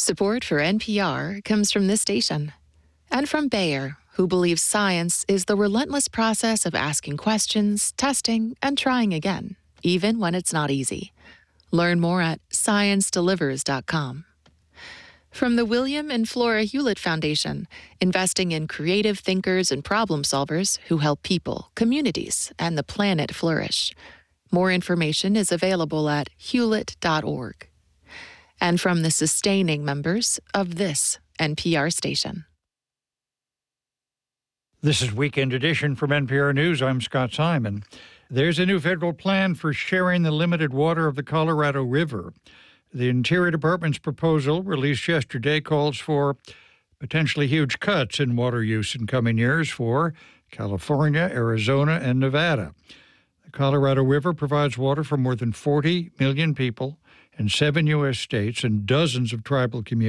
Support for NPR comes from this station and from Bayer, who believes science is the relentless process of asking questions, testing, and trying again, even when it's not easy. Learn more at sciencedelivers.com. From the William and Flora Hewlett Foundation, investing in creative thinkers and problem solvers who help people, communities, and the planet flourish. More information is available at hewlett.org. And from the sustaining members of this NPR station. This is Weekend Edition from NPR News. I'm Scott Simon. There's a new federal plan for sharing the limited water of the Colorado River. The Interior Department's proposal, released yesterday, calls for potentially huge cuts in water use in coming years for California, Arizona, and Nevada. The Colorado River provides water for more than 40 million people in 7 U.S. states and dozens of tribal communities.